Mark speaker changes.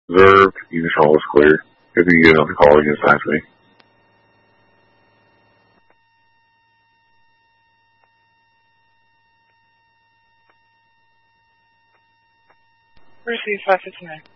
Speaker 1: Observed. Unitron was clear. If you get another call, you can sign me.
Speaker 2: Receive 559.